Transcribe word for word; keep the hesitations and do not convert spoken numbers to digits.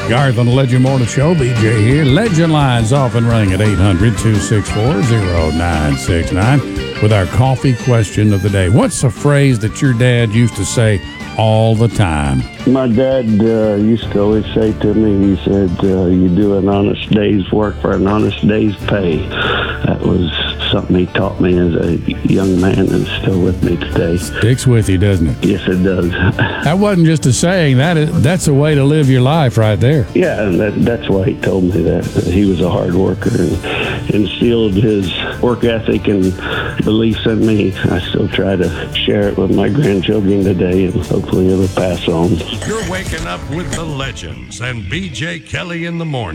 Garth on the Legend Morning Show. B J here. Legend lines often ring at eight hundred, two six four, oh nine six nine with our coffee question of the day. What's a phrase that your dad used to say all the time? My dad uh, used to always say to me, he said, uh, you do an honest day's work for an honest day's pay. That was something he taught me as a young man and still with me today. Sticks with you, doesn't it? Yes, it does. That wasn't just a saying. That is, that's a way to live your life right there. Yeah, and that, that's why he told me that. He was a hard worker and instilled his work ethic and beliefs in me. I still try to share it with my grandchildren today, and hopefully it'll pass on. You're waking up with the legends and B J Kelly in the morning.